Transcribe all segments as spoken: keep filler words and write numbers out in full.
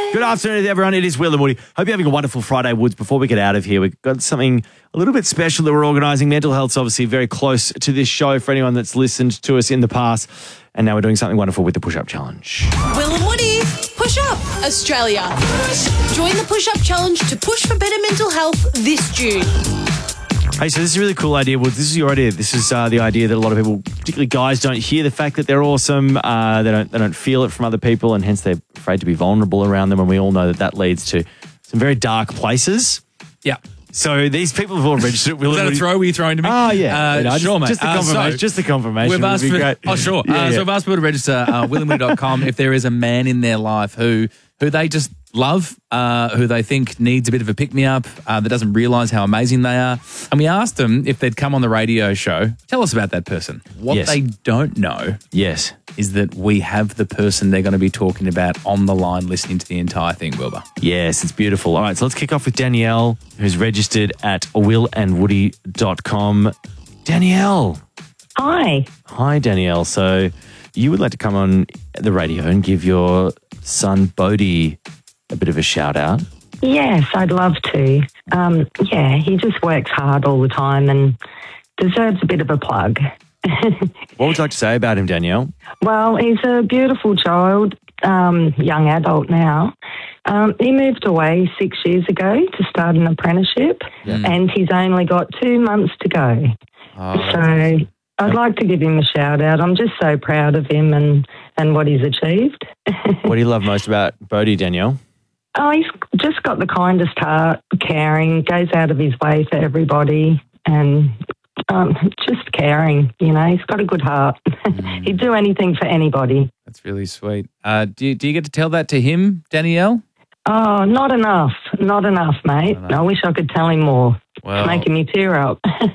Good afternoon, everyone. It is Will and Woody. Hope you're having a wonderful Friday, Woods. Before we get out of here, we've got something a little bit special that we're organising. Mental health's obviously very close to this show for anyone that's listened to us in the past. And now we're doing something wonderful with the Push Up Challenge. Will and Woody, Push Up Australia. Join the Push Up Challenge to push for better mental health this June. Hey, so this is a really cool idea, Woods. This is your idea. This is uh, the idea that a lot of people, particularly guys, don't hear the fact that they're awesome. Uh, they don't they don't feel it from other people, and hence they're afraid to be vulnerable around them. And we all know that that leads to some very dark places. Yeah. So these people have all registered. Will Is that a throw? Were you throwing to me? Oh, yeah. Uh, You know, sure, mate. just, just the Uh, confirmation. so just the confirmation. We've would asked be for, great. oh, sure. Yeah, uh, yeah. So I've asked people to register uh, will and woody dot com if there is a man in their life who who they just love, uh, who they think needs a bit of a pick-me-up, uh, that doesn't realise how amazing they are. And we asked them if they'd come on the radio show. Tell us about that person. What Yes. they don't know Yes. is that we have the person they're going to be talking about on the line listening to the entire thing, Wilbur. Yes, it's beautiful. All right, so let's kick off with Danielle, who's registered at will and woody dot com. Danielle. Hi. Hi, Danielle. So you would like to come on the radio and give your son, Bodhi, a bit of a shout out? Yes, I'd love to. Um, yeah, he just works hard all the time and deserves a bit of a plug. What would you like to say about him, Danielle? Well, he's a beautiful child, um, young adult now. Um, he moved away six years ago to start an apprenticeship, and he's only got two months to go. Oh, So I'd like to give him a shout out. I'm just so proud of him and, and what he's achieved. what do you love most about Bodhi, Danielle? Oh, he's just got the kindest heart, caring, goes out of his way for everybody, and um, just caring, you know. He's got a good heart. Mm. He'd do anything for anybody. That's really sweet. Uh, do, you, do you get to tell that to him, Danielle? Oh, not enough. Not enough, mate. Not enough. I wish I could tell him more. Well, It's making me tear up.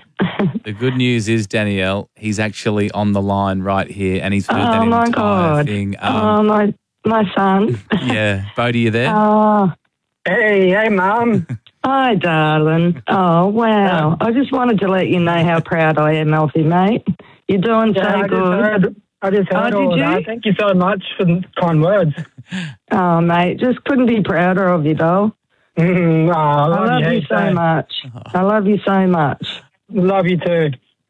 the good news is, Danielle, he's actually on the line right here, and he's heard that Oh, my entire God. thing. oh, Um, my, my son. yeah, Bodhi, you there? Oh, Hey, hey, Mum. hi, darling. Oh, wow. I just wanted to let you know how proud I am of you, mate. You're doing Yeah, so I just good. heard, I just heard Oh, all did of you? that. Thank you so much for the kind words. Oh, mate, just couldn't be prouder of you, doll. Mm, oh, I I love, love you, you heaps, so mate. much. I love you so much. Love you too.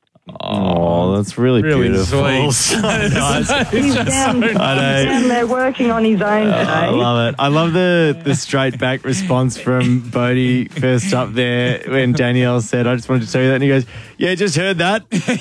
Oh, that's really, Really beautiful. sweet. So nice. He's down, he's I know. down there working on his own I today. love it. I love the the straight back response from Bodhi first up there when Danielle said, I just wanted to tell you that. And he goes, yeah, just heard that.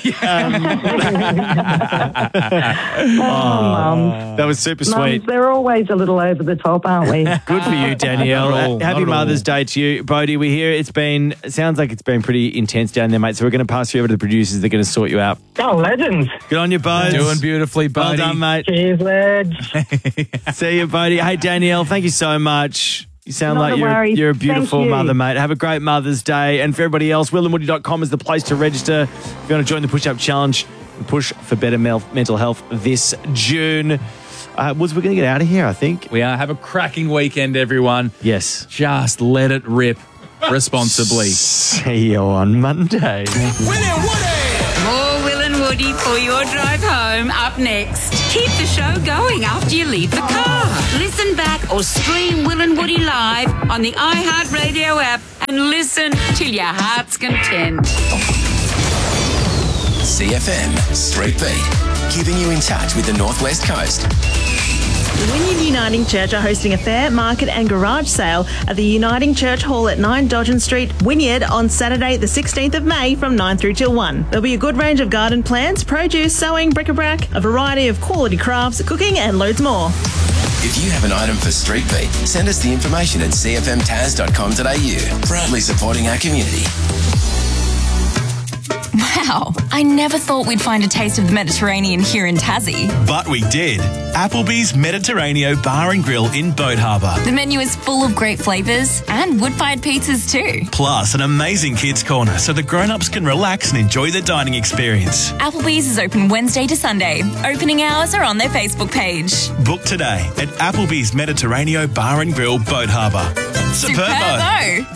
Oh, Mum. That was super sweet. Mums, they're always a little over the top, aren't we? Good for you, Danielle. Not at all. Uh, Happy Not at Mother's all. Day to you. Bodhi, we hear it's been, it sounds like it's been pretty intense down there, mate. So we're going to pass you over to the producers. They're going to sort you out. Oh, legends. Good on you, Bodes. Doing beautifully, Well Bodhi. done, mate. Cheers, lads. See you, Bodhi. Hey, Danielle, thank you so much. You sound Not like a you're, worry. you're a Thank beautiful you. mother, mate. Have a great Mother's Day. And for everybody else, will and woody dot com is the place to register. If you want to join the Push Up Challenge and push for better mel- mental health this June. Uh, Woods, we're going to get out of here, I think. We are. Have a cracking weekend, everyone. Yes. Just let it rip responsibly. See you on Monday. More Will and Woody for your drive home up next. Keep the show going after you leave the car. Listen back or stream Will and Woody live on the iHeartRadio app and listen till your heart's content. C F M Street Beat, keeping you in touch with the Northwest Coast. Wynyard Uniting Church are hosting a fair, market and garage sale at the Uniting Church Hall at nine Dodgen Street, Wynyard on Saturday the sixteenth of May from nine through till one. There'll be a good range of garden plants, produce, sewing, bric-a-brac, a variety of quality crafts, cooking and loads more. If you have an item for Street Beat, send us the information at c f m taz dot com dot a u. Proudly supporting our community. Wow, I never thought we'd find a taste of the Mediterranean here in Tassie. But we did. Applebee's Mediterraneo Bar and Grill in Boat Harbour. The menu is full of great flavours and wood-fired pizzas too. Plus an amazing kids corner so the grown-ups can relax and enjoy the dining experience. Applebee's is open Wednesday to Sunday. Opening hours are on their Facebook page. Book today at Applebee's Mediterraneo Bar and Grill, Boat Harbour. Superbo!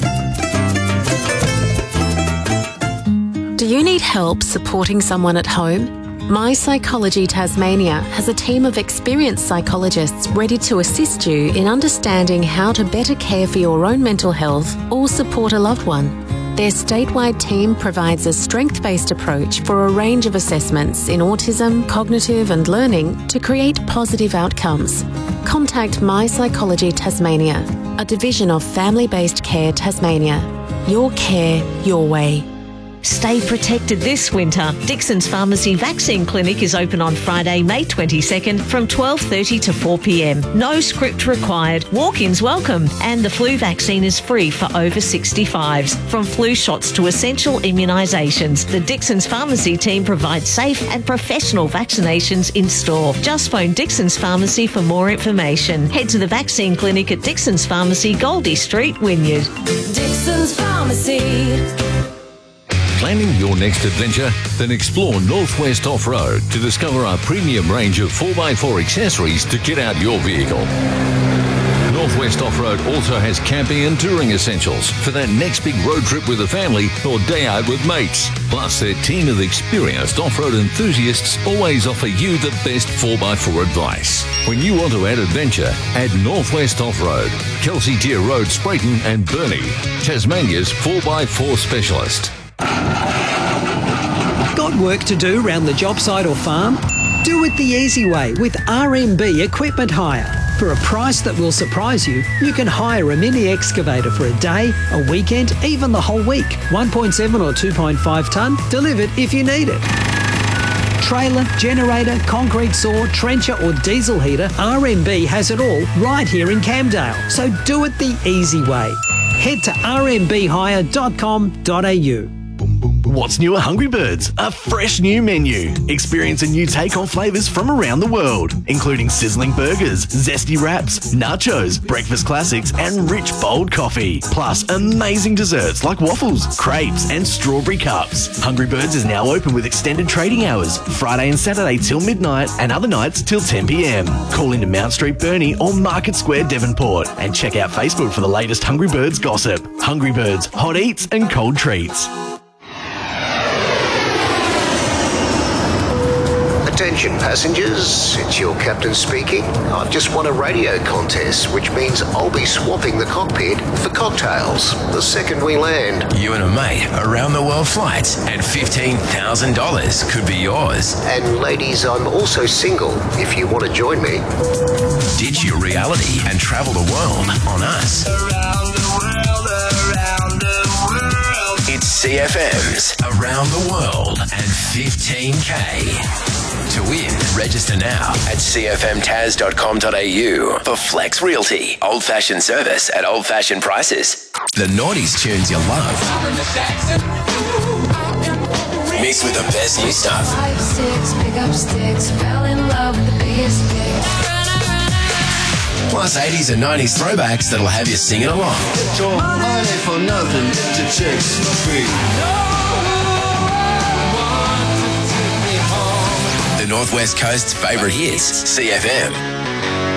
Do you need help supporting someone at home? My Psychology Tasmania has a team of experienced psychologists ready to assist you in understanding how to better care for your own mental health or support a loved one. Their statewide team provides a strength-based approach for a range of assessments in autism, cognitive and learning to create positive outcomes. Contact My Psychology Tasmania, a division of Family-Based Care Tasmania. Your care, your way. Stay protected this winter. Dixon's Pharmacy Vaccine Clinic is open on Friday, May twenty-second from twelve thirty to four p m. No script required. Walk-ins welcome. And the flu vaccine is free for over sixty-fives. From flu shots to essential immunisations, the Dixon's Pharmacy team provides safe and professional vaccinations in store. Just phone Dixon's Pharmacy for more information. Head to the vaccine clinic at Dixon's Pharmacy, Goldie Street, Wynyard. Dixon's Pharmacy. Planning your next adventure? Then explore Northwest Off-Road to discover our premium range of four by four accessories to get out your vehicle. Northwest Off-Road also has camping and touring essentials for that next big road trip with the family or day out with mates. Plus, their team of experienced off-road enthusiasts always offer you the best four by four advice. When you want to add adventure, add Northwest Off-Road, Kelsey Tier Road, Sprayton and Burnie, Tasmania's four by four specialist. Got work to do round the job site or farm? Do it the easy way with R M B Equipment Hire. For a price that will surprise you, you can hire a mini excavator for a day, a weekend, even the whole week. one point seven or two point five tonne, delivered if you need it. Trailer, generator, concrete saw, trencher or diesel heater, R M B has it all right here in Camdale. So do it the easy way. Head to r m b hire dot com dot a u. What's new at Hungry Birds? A fresh new menu. Experience a new take on flavours from around the world, including sizzling burgers, zesty wraps, nachos, breakfast classics, and rich bold coffee. Plus, amazing desserts like waffles, crepes, and strawberry cups. Hungry Birds is now open with extended trading hours, Friday and Saturday till midnight, and other nights till ten p m. Call into Mount Street, Burnie, or Market Square, Devonport, and check out Facebook for the latest Hungry Birds gossip. Hungry Birds, hot eats and cold treats. Attention passengers, it's your captain speaking. I've just won a radio contest, which means I'll be swapping the cockpit for cocktails the second we land. You and a mate around the world flights and fifteen thousand dollars could be yours. And ladies, I'm also single if you want to join me. Ditch your reality and travel the world on us. Around the world, around the world. It's C F M's Around the World and fifteen K. To win, register now at c f m taz dot com dot a u for Flex Realty. Old-fashioned service at old-fashioned prices. The noughties tunes you love. Mixed with the best new stuff. Five, six, pick up sticks, fell in love with the biggest dick. Plus eighties and nineties throwbacks that'll have you singing along. Get your money for nothing, get your chicks for free. The Northwest Coast's favourite hits, C F M.